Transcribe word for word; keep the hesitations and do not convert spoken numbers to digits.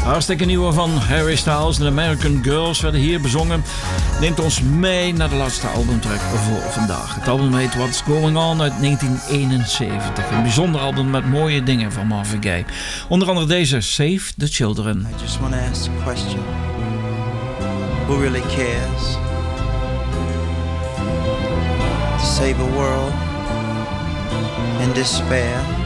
Hartstikke nieuwe van Harry Styles en American Girls werden hier bezongen. Neemt ons mee naar de laatste albumtrack voor vandaag. Het album heet What's Going On uit negentien eenenzeventig. Een bijzonder album met mooie dingen van Marvin Gaye. Onder andere deze, Save the Children. I just want to ask a question. Who really cares to save a world in despair?